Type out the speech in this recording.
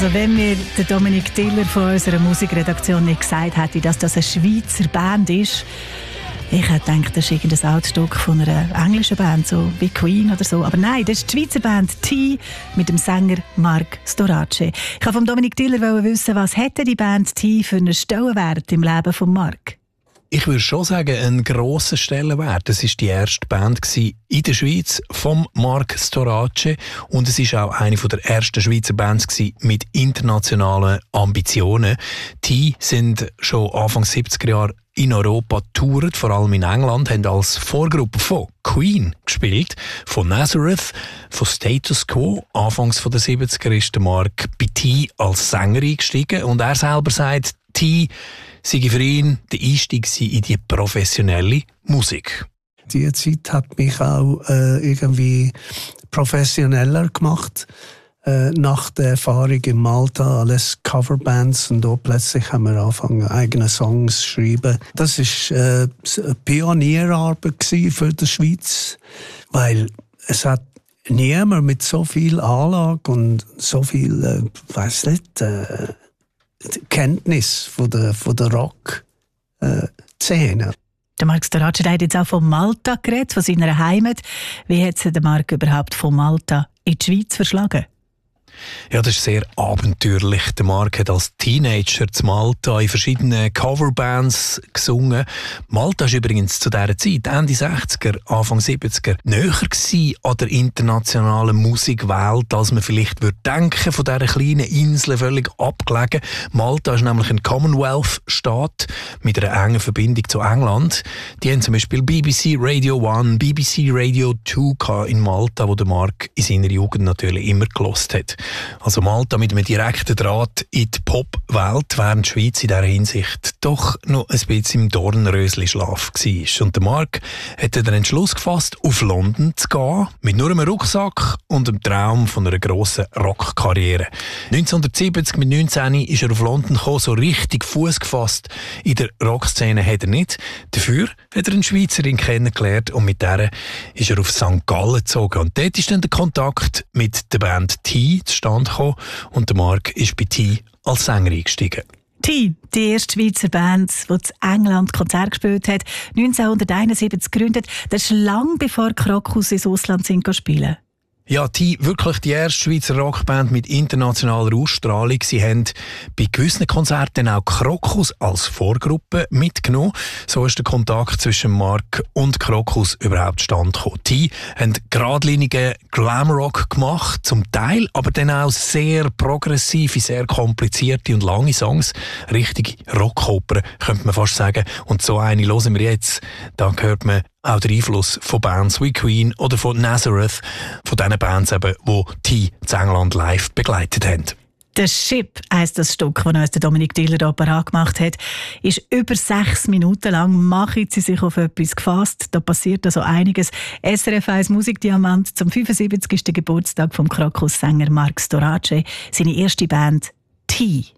Also wenn mir der Dominik Tiller von unserer Musikredaktion nicht gesagt hätte, dass das eine Schweizer Band ist, ich hätte gedacht, das ist irgendein Altstück von einer englischen Band, so wie Queen oder so. Aber nein, das ist die Schweizer Band T mit dem Sänger Marc Storace. Ich wollte von Dominik Tiller wissen, was hätte die Band T für einen Stellenwert im Leben von Marc? Ich würde schon sagen, einen grossen Stellenwert. Es war die erste Band in der Schweiz von Marc Storace und es war auch eine der ersten Schweizer Bands mit internationalen Ambitionen. Die sind schon Anfang 70er Jahre in Europa getourt, vor allem in England, haben als Vorgruppe von Queen gespielt, von Nazareth, von Status Quo. Anfangs der 70er ist der Marc bei T als Sänger eingestiegen und er selber sagt, T sei für ihn der Einstieg in die professionelle Musik. Die Zeit hat mich auch irgendwie professioneller gemacht. Nach der Erfahrung in Malta, alles Coverbands und da plötzlich haben wir angefangen, eigene Songs zu schreiben. Das war eine Pionierarbeit für die Schweiz, weil es hat niemand mit so viel Anlage und so viel, Kenntnis von der Rock-Szene. Der Marc Storace hat jetzt auch von Malta geredet, von seiner Heimat. Wie hat sich der Marc überhaupt von Malta in die Schweiz verschlagen? Ja, das ist sehr abenteuerlich. Der Marc hat als Teenager zu Malta in verschiedenen Coverbands gesungen. Malta war übrigens zu dieser Zeit, Ende 60er, Anfang 70er, näher an der internationalen Musikwelt, als man vielleicht denken würde, von dieser kleinen Insel völlig abgelegen. Malta ist nämlich ein Commonwealth-Staat mit einer engen Verbindung zu England. Die haben zum Beispiel BBC Radio 1, BBC Radio 2 in Malta, wo der Marc in seiner Jugend natürlich immer gehört hat. Also Malta mit einem direkten Draht in die Pop-Welt, während die Schweiz in dieser Hinsicht doch noch ein bisschen im Dornröschen-Schlaf war. Und der Marc hat den Entschluss gefasst, auf London zu gehen, mit nur einem Rucksack und dem Traum von einer grossen Rockkarriere. 1970, mit 19, ist er auf London gekommen, so richtig Fuß gefasst. In der Rockszene hat er nicht. Dafür hat er eine Schweizerin kennengelernt und mit der ist er auf St. Gallen gezogen. Und dort ist dann der Kontakt mit der Band T zustande gekommen und der Marc ist bei T als Sänger eingestiegen. T, die erste Schweizer Band, die in England Konzert gespielt hat, 1971 gegründet. Das ist lang bevor Krokus ins Ausland spielen. Ja, T, wirklich die erste Schweizer Rockband mit internationaler Ausstrahlung. Sie haben bei gewissen Konzerten auch Krokus als Vorgruppe mitgenommen. So ist der Kontakt zwischen Marc und Krokus überhaupt zustande gekommen. T haben geradlinigen Glamrock gemacht, zum Teil, aber dann auch sehr progressive, sehr komplizierte und lange Songs. Richtige Rockopern, könnte man fast sagen. Und so eine hören wir jetzt. Da hört man auch der Einfluss von Bands wie Queen oder von Nazareth, von diesen Bands, eben, die T in England live begleitet haben. «The Ship» heisst das Stück, das uns Dominik Tiller hier parat gemacht hat, ist über 6 Minuten lang. Machen Sie sich auf etwas gefasst. Da passiert also einiges. SRF 1 Musikdiamant zum 75. Geburtstag vom Krokus-Sänger Marc Storace. Seine erste Band «T».